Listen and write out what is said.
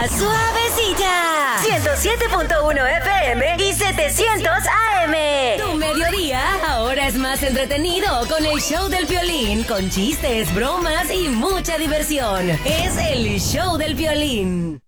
suavecilla. 107.1 FM y 700 AM. Tu mediodía ahora es más entretenido con el show del Piolín, con chistes, bromas y mucha diversión. Es el show del Piolín.